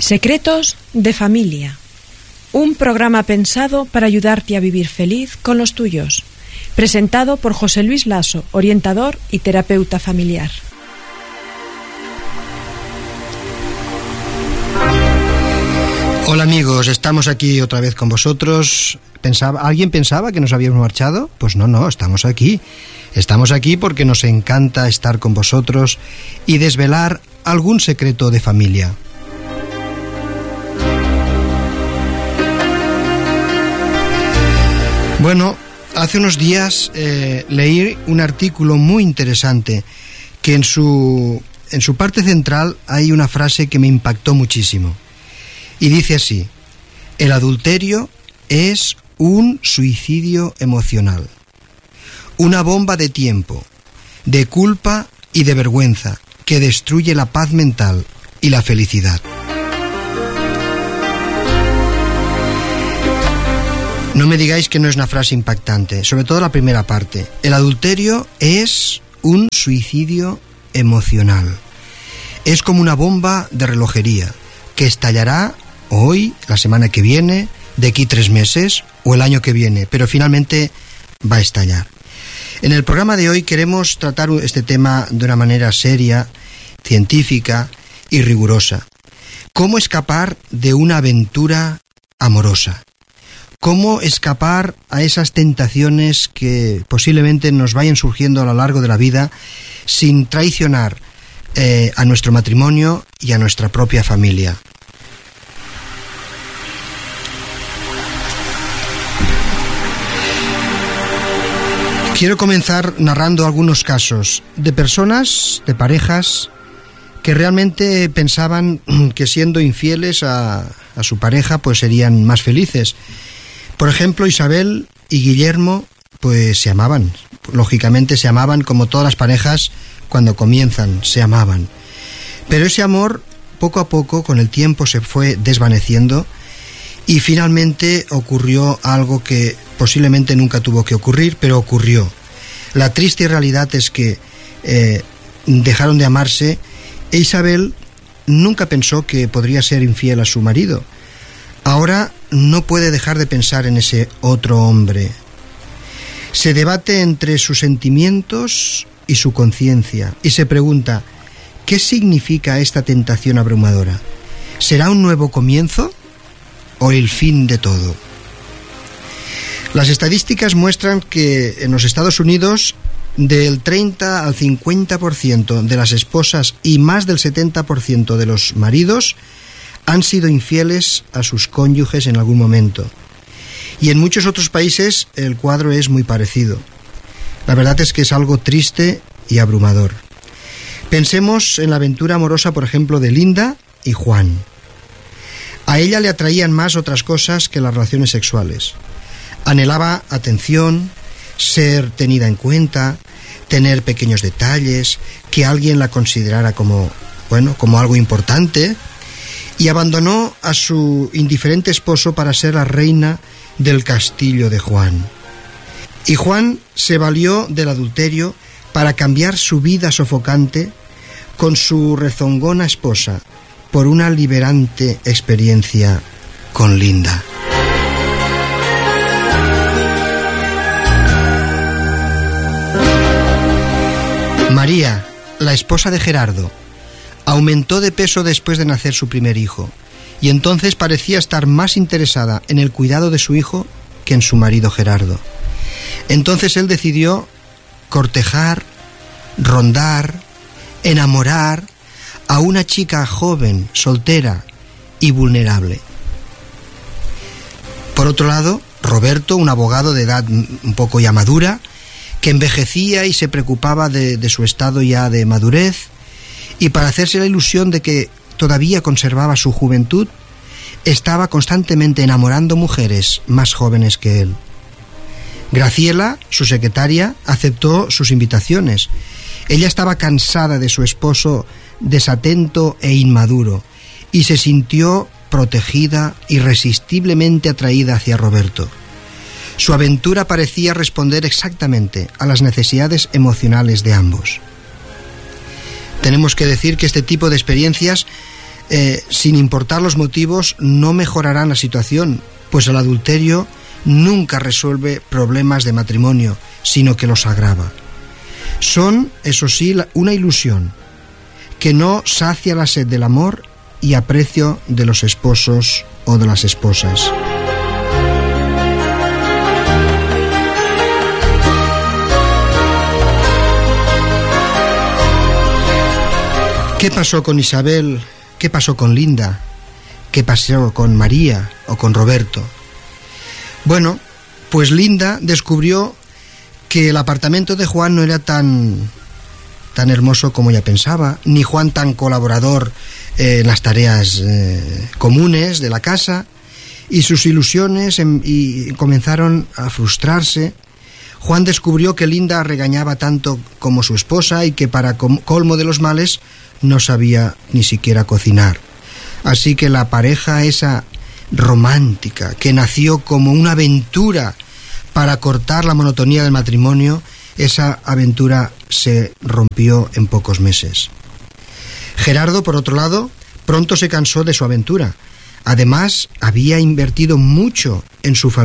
Secretos de familia. Un programa pensado para ayudarte a vivir feliz con los tuyos. Presentado por José Luis Lasso, orientador y terapeuta familiar. Hola amigos, estamos aquí otra vez con vosotros. ¿Alguien pensaba que nos habíamos marchado? Pues no, estamos aquí. Estamos aquí porque nos encanta estar con vosotros y desvelar algún secreto de familia. Bueno, hace unos días leí un artículo muy interesante que en su parte central hay una frase que me impactó muchísimo. Y dice así: el adulterio es un suicidio emocional, una bomba de tiempo, de culpa y de vergüenza que destruye la paz mental y la felicidad. No me digáis que no es una frase impactante, sobre todo la primera parte. El adulterio es un suicidio emocional. Es como una bomba de relojería que estallará hoy, la semana que viene, de aquí 3 meses o el año que viene, pero finalmente va a estallar. En el programa de hoy queremos tratar este tema de una manera seria, científica y rigurosa. ¿Cómo escapar de una aventura amorosa? ¿Cómo escapar a esas tentaciones que posiblemente nos vayan surgiendo a lo largo de la vida sin traicionar a nuestro matrimonio y a nuestra propia familia? Quiero comenzar narrando algunos casos de personas, de parejas, que realmente pensaban que siendo infieles a su pareja pues serían más felices. Por ejemplo, Isabel y Guillermo pues se amaban. Lógicamente se amaban como todas las parejas cuando comienzan, se amaban. Pero ese amor poco a poco con el tiempo se fue desvaneciendo y finalmente ocurrió algo que posiblemente nunca tuvo que ocurrir, pero ocurrió. La triste realidad es que dejaron de amarse e Isabel nunca pensó que podría ser infiel a su marido. Ahora no puede dejar de pensar en ese otro hombre. Se debate entre sus sentimientos y su conciencia y se pregunta: ¿qué significa esta tentación abrumadora? ¿Será un nuevo comienzo o el fin de todo? Las estadísticas muestran que en los Estados Unidos del 30 al 50% de las esposas y más del 70% de los maridos han sido infieles a sus cónyuges en algún momento. Y en muchos otros países el cuadro es muy parecido. La verdad es que es algo triste y abrumador. Pensemos en la aventura amorosa, por ejemplo, de Linda y Juan. A ella le atraían más otras cosas que las relaciones sexuales. Anhelaba atención, ser tenida en cuenta, tener pequeños detalles, que alguien la considerara como algo importante, y abandonó a su indiferente esposo para ser la reina del castillo de Juan. Y Juan se valió del adulterio para cambiar su vida sofocante con su rezongona esposa por una liberante experiencia con Linda. María, la esposa de Gerardo, aumentó de peso después de nacer su primer hijo, y entonces parecía estar más interesada en el cuidado de su hijo que en su marido Gerardo. Entonces él decidió cortejar, rondar, enamorar a una chica joven, soltera y vulnerable. Por otro lado, Roberto, un abogado de edad un poco ya madura, que envejecía y se preocupaba de su estado ya de madurez, y para hacerse la ilusión de que todavía conservaba su juventud, estaba constantemente enamorando mujeres más jóvenes que él. Graciela, su secretaria, aceptó sus invitaciones. Ella estaba cansada de su esposo desatento e inmaduro y se sintió protegida, irresistiblemente atraída hacia Roberto. Su aventura parecía responder exactamente a las necesidades emocionales de ambos. Tenemos que decir que este tipo de experiencias sin importar los motivos, no mejorarán la situación, pues el adulterio nunca resuelve problemas de matrimonio, sino que los agrava. Son, eso sí, una ilusión que no sacia la sed del amor y aprecio de los esposos o de las esposas. ¿Qué pasó con Isabel? ¿Qué pasó con Linda? ¿Qué pasó con María o con Roberto? Bueno, pues Linda descubrió que el apartamento de Juan no era tan hermoso como ella pensaba, ni Juan tan colaborador en las tareas comunes de la casa, y sus ilusiones comenzaron a frustrarse. Juan descubrió que Linda regañaba tanto como su esposa y que para colmo de los males no sabía ni siquiera cocinar. Así que la pareja esa romántica, que nació como una aventura para cortar la monotonía del matrimonio, esa aventura se rompió en pocos meses. Gerardo, por otro lado, pronto se cansó de su aventura. Además, había invertido mucho en su familia.